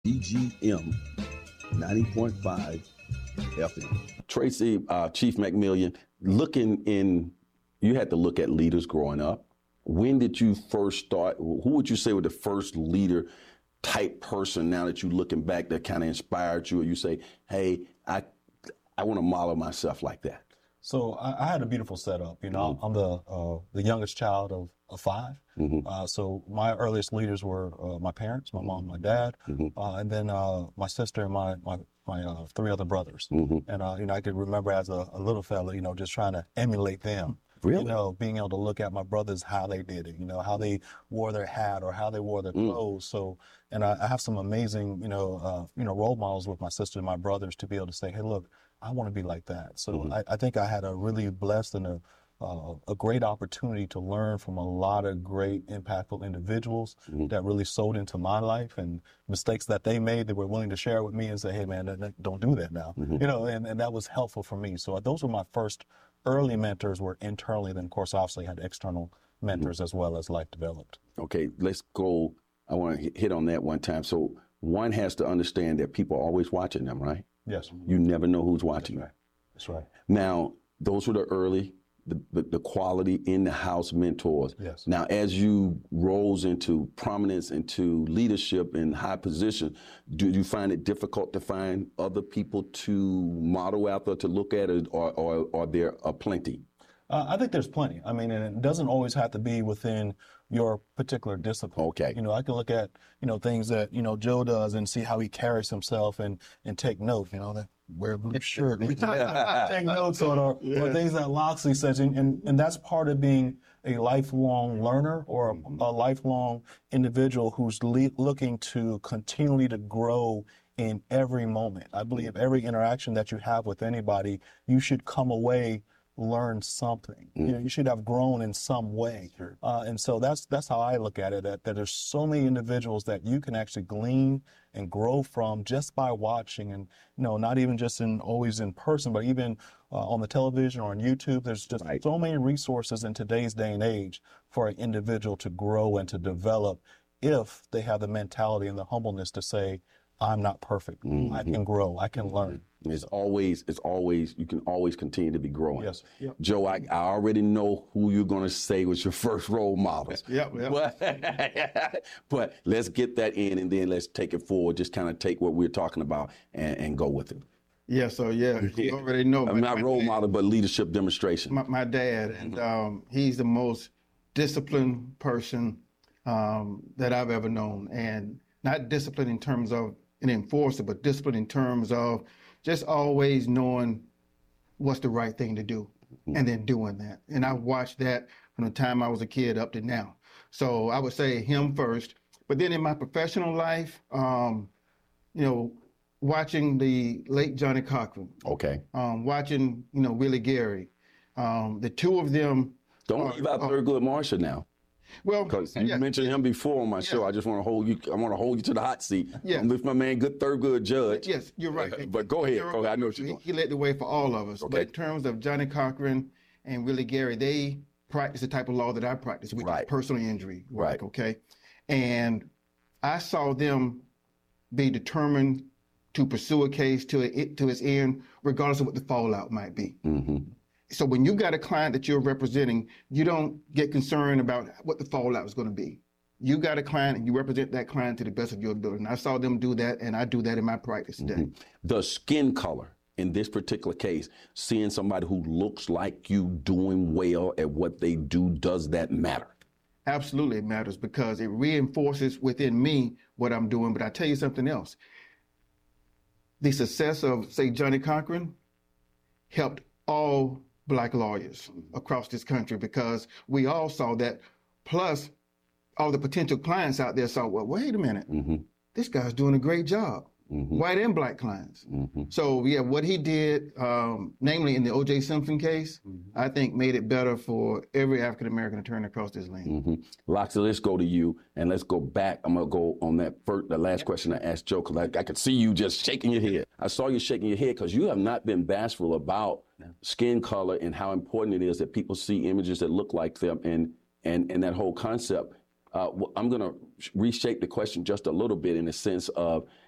DGM 90.5 FM. Tracy, Chief McMillian, you had to look at leaders growing up. When did you first start? Who would you say was the first leader type person now that you're looking back that kind of inspired you, or you say, hey, I want to model myself like that? So I had a beautiful setup. I'm the youngest child of five. So my earliest leaders were my parents, my mom, my dad, and then my sister and my three other brothers. And I could remember as a little fella, just trying to emulate them. Really? Being able to look at my brothers, how they did it, how they wore their hat or how they wore their clothes. So, and I have some amazing, role models with my sister and my brothers to be able to say, hey, look, I want to be like that. So I think I had a really blessed and a great opportunity to learn from a lot of great, impactful individuals that really sowed into my life, and mistakes that they made, they were willing to share with me and say, hey, man, don't do that now. And that was helpful for me. So those were my first early mentors, were internally. Then, of course, obviously had external mentors as well as life developed. Okay, let's go. I want to hit on that one time. So one has to understand that people are always watching them, right? Yes. You never know who's watching you. That's right. Now, those were the early, the quality in the house mentors. Yes. Now, as you rose into prominence, into leadership in high position, do you find it difficult to find other people to model after, to look at, or there are plenty? I think there's plenty. I mean, and it doesn't always have to be within your particular discipline. Okay. I can look at, things that, Joe does and see how he carries himself and take note, that wear a blue shirt. Take notes on, or things that Loxley says. And that's part of being a lifelong learner or a lifelong individual who's looking to continually to grow in every moment. I believe every interaction that you have with anybody, you should come away learn something. You should have grown in some way. Sure. And so that's how I look at it, that there's so many individuals that you can actually glean and grow from just by watching, and not even just always in person, but even on the television or on YouTube. There's just so many resources in today's day and age for an individual to grow and to develop if they have the mentality and the humbleness to say, I'm not perfect. I can grow. I can learn. It's always, you can always continue to be growing. Yes. Yep. Joe, I already know who you're going to say was your first role models. Yep. But let's get that in, and then let's take it forward. Just kind of take what we're talking about and go with it. Yeah, you already know. I'm not role model, but leadership demonstration. My dad, and he's the most disciplined person that I've ever known. And not disciplined in terms of an enforcer, but disciplined in terms of just always knowing what's the right thing to do and then doing that. And I watched that from the time I was a kid up to now. So I would say him first. But then in my professional life, watching the late Johnny Cochran. Okay. Watching, Willie Gary. The two of them. Don't leave out Thurgood Marshall now. Well, because you mentioned him before on my show. I just want to hold you. I want to hold you to the hot seat. Yeah. I'm with my man, good Thurgood Judge. Yes, you're right. But go ahead. Go ahead. I know what you're doing. He led the way for all of us. Okay. But in terms of Johnny Cochran and Willie Gary, they practice the type of law that I practice, which is personal injury work. Okay. And I saw them be determined to pursue a case to its end, regardless of what the fallout might be. So when you've got a client that you're representing, you don't get concerned about what the fallout is going to be. You got a client and you represent that client to the best of your ability. And I saw them do that, and I do that in my practice today. The skin color in this particular case, seeing somebody who looks like you doing well at what they do, does that matter? Absolutely it matters, because it reinforces within me what I'm doing. But I tell you something else. The success of, say, Johnny Cochran helped all Black lawyers across this country, because we all saw that. Plus, all the potential clients out there saw, well, wait a minute, this guy's doing a great job. White and Black clients. So, yeah, what he did, namely in the O.J. Simpson case, I think made it better for every African-American attorney across this land. Loxley, let's go to you, and let's go back. I'm going to go on the last question I asked Joe, because I could see you just shaking your head. I saw you shaking your head because you have not been bashful about skin color and how important it is that people see images that look like them and that whole concept. I'm going to reshape the question just a little bit in the sense of,